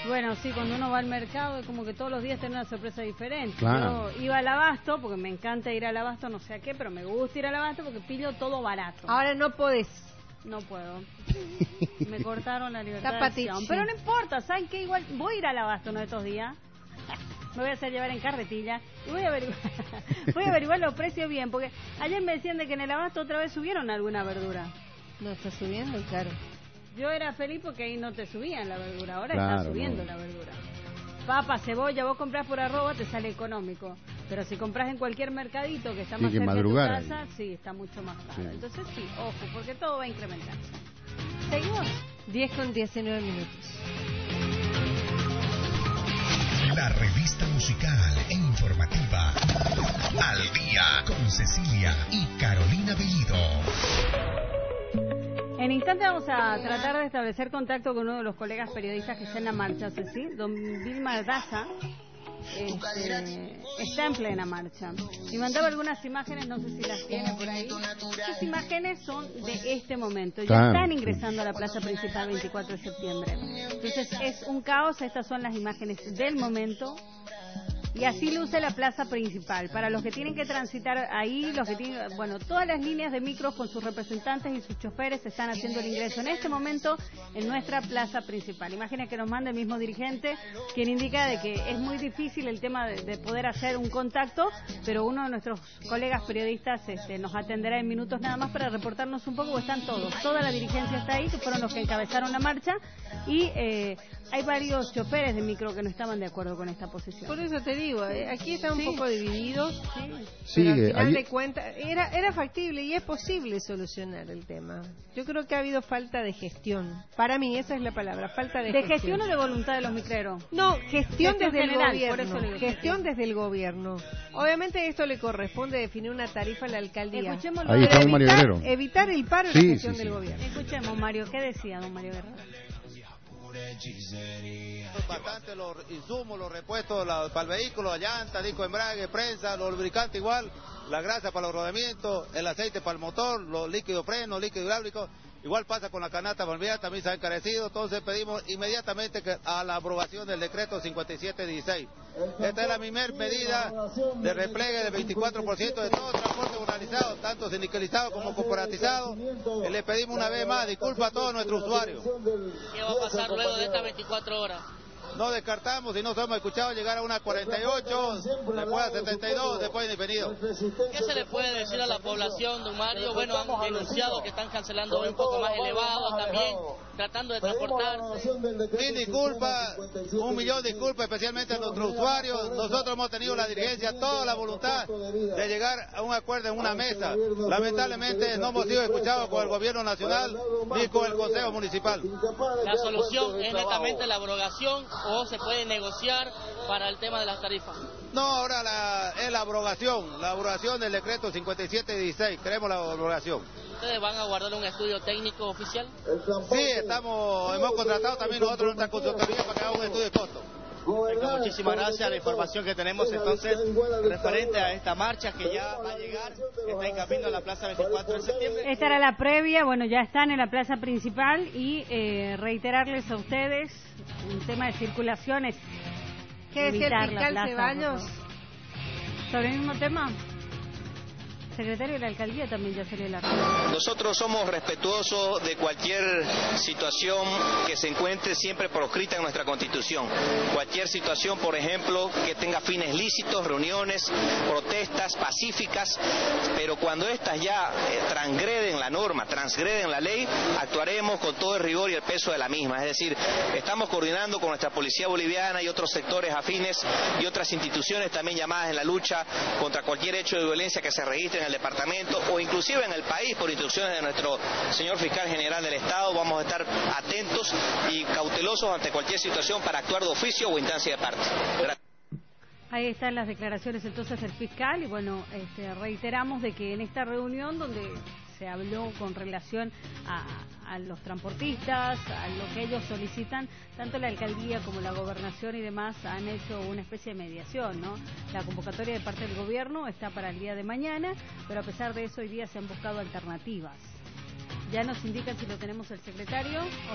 Bueno, sí, cuando uno va al mercado es como que todos los días tiene una sorpresa diferente. Claro. Yo iba al Abasto, porque me encanta ir al Abasto, no sé a qué, pero me gusta ir al Abasto porque pillo todo barato. Ahora no podés. No puedo. Me cortaron la libertad de Tapatich. acción. Pero no importa, ¿saben qué? Igual voy a ir al Abasto uno de estos días. Me voy a hacer llevar en carretilla y voy a averiguar los precios bien, porque ayer me decían de que en el Abasto otra vez subieron alguna verdura. No está subiendo, claro. Yo era feliz porque ahí no te subían la verdura, ahora Claro, está subiendo la verdura. Papa, cebolla, vos comprás por arroba, te sale económico. Pero si compras en cualquier mercadito que está más cerca de tu casa, sí, está mucho más caro. Sí. Entonces sí, ojo, porque todo va a incrementar. ¿Seguimos? 10:19. La revista musical e informativa Al Día con Cecilia y Carolina Bellido. En instante vamos a tratar de establecer contacto con uno de los colegas periodistas que está en la marcha, Ceci. Don Vilmar Daza está en plena marcha. Y mandaba algunas imágenes, no sé si las tiene por ahí. Estas imágenes son de este momento. Ya están ingresando a la plaza principal 24 de septiembre. Entonces es un caos, estas son las imágenes del momento. Y así luce la plaza principal. Para los que tienen que transitar ahí, los que tienen, bueno, todas las líneas de micros con sus representantes y sus choferes están haciendo el ingreso en este momento en nuestra plaza principal. Imágenes que nos manda el mismo dirigente, quien indica de que es muy difícil el tema de poder hacer un contacto, pero uno de nuestros colegas periodistas nos atenderá en minutos nada más para reportarnos un poco, porque están todos. Toda la dirigencia está ahí, que fueron los que encabezaron la marcha, y hay varios choferes de micro que no estaban de acuerdo con esta posición. Por eso te digo, aquí están un poco divididos, sí, pero al final de cuentas era factible y es posible solucionar el tema. Yo creo que ha habido falta de gestión. Para mí esa es la palabra, falta de gestión. ¿De gestión o de voluntad de los micreros? No, gestión desde general, el por eso gobierno. le digo Gestión desde el gobierno. Obviamente esto le corresponde definir una tarifa a la alcaldía. Escuchémoslo. Ahí está don Mario Guerrero. Evitar el paro y la gestión del gobierno. Escuchemos, Mario, ¿qué decía don Mario Guerrero? Bastante los insumos, los repuestos para el vehículo, la llanta, disco de embrague, prensa, los lubricantes igual, la grasa para los rodamientos, el aceite para el motor, los líquidos frenos, líquidos hidráulicos. Igual pasa con la canasta familiar, también se ha encarecido, entonces pedimos inmediatamente a la aprobación del decreto 5716. Esta es la primera medida de repliegue del 24% de todo transporte organizado, tanto sindicalizado como corporatizado. Y le pedimos una vez más disculpas a todos nuestros usuarios. ¿Qué va a pasar luego de estas 24 horas? No descartamos y no hemos escuchado llegar a unas 48, después a 72, después indefinido. ¿Qué se le puede decir a la población, don Mario? Bueno, han denunciado que están cancelando hoy un poco más elevado también, tratando de transportarse. Mil disculpas, 1.000.000 de disculpas, especialmente a nuestros usuarios. Nosotros hemos tenido la dirigencia, toda la voluntad de llegar a un acuerdo en una mesa. Lamentablemente no hemos sido escuchados con el gobierno nacional ni con el Consejo Municipal. La solución es netamente la abrogación o se puede negociar para el tema de las tarifas. No, ahora es la abrogación del decreto 5716, queremos la abrogación. ¿Ustedes van a guardar un estudio técnico oficial? Sí, hemos contratado también nosotros nuestra consultoría para que haga un estudio de costo. Muchísimas gracias. La información que tenemos entonces referente a esta marcha que ya va a llegar, está en camino a la plaza 24 de septiembre. Esta era la previa, bueno, ya están en la plaza principal y reiterarles a ustedes un tema de circulaciones. ¿Qué decía el fiscal Ceballos? ¿Sobre el mismo tema? Secretario de la alcaldía también ya salió la... Nosotros somos respetuosos de cualquier situación que se encuentre siempre proscrita en nuestra Constitución. Cualquier situación, por ejemplo, que tenga fines lícitos, reuniones, protestas pacíficas, pero cuando estas ya transgreden la norma, transgreden la ley, actuaremos con todo el rigor y el peso de la misma. Es decir, estamos coordinando con nuestra policía boliviana y otros sectores afines y otras instituciones también llamadas en la lucha contra cualquier hecho de violencia que se registre en el departamento o inclusive en el país por instrucciones de nuestro señor fiscal general del Estado. Vamos a estar atentos y cautelosos ante cualquier situación para actuar de oficio o instancia de parte. Gracias. Ahí están las declaraciones entonces del fiscal y bueno, reiteramos de que en esta reunión donde se habló con relación a los transportistas, a lo que ellos solicitan, tanto la alcaldía como la gobernación y demás han hecho una especie de mediación, ¿no? La convocatoria de parte del gobierno está para el día de mañana, pero a pesar de eso hoy día se han buscado alternativas. Ya nos indican si lo tenemos el secretario.